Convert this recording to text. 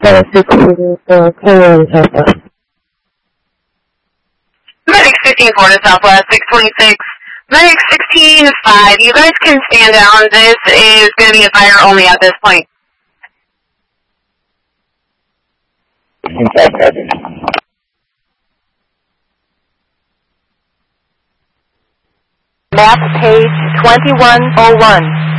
Medic 16 Florida Southwest, 626. Medic 16-5, you guys can stand down. This is going to be a fire only at this point. Map page 2101.